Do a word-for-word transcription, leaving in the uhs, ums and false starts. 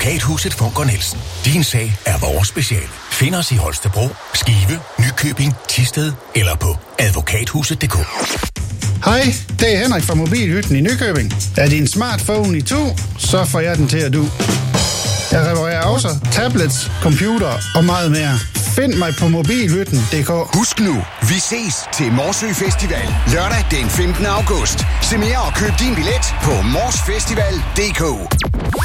Advokathuset Funker Nielsen. Din sag er vores speciale. Find os i Holstebro, Skive, Nykøbing, Thisted eller på advokathuset punktum d k. Hej, det er Henrik fra Mobilhytten i Nykøbing. Er din smartphone i to, så får jeg den til at du. Jeg reparerer også tablets, computer og meget mere. Find mig på mobilhytten punktum d k. Husk nu, vi ses til Morsø Festival lørdag den femtende august. Se mere og køb din billet på morsfestival punktum d k.